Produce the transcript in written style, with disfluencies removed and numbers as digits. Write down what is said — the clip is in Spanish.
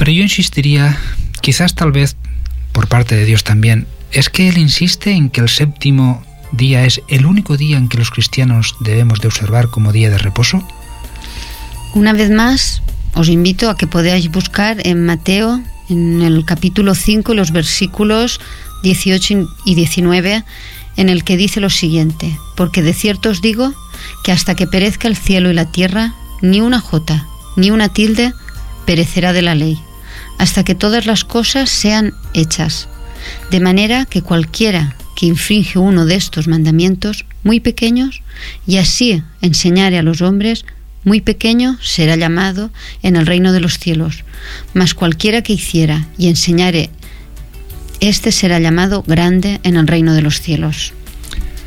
Pero yo insistiría, quizás tal vez por parte de Dios también, es que Él insiste en que el séptimo día es el único día en que los cristianos debemos de observar como día de reposo. Una vez más, os invito a que podáis buscar en Mateo, en el capítulo 5, los versículos 18 y 19, en el que dice lo siguiente: porque de cierto os digo que hasta que perezca el cielo y la tierra, ni una jota, ni una tilde perecerá de la ley, hasta que todas las cosas sean hechas. De manera que cualquiera que infringe uno de estos mandamientos muy pequeños y así enseñare a los hombres, muy pequeño será llamado en el reino de los cielos. Mas cualquiera que hiciera y enseñare, este será llamado grande en el reino de los cielos.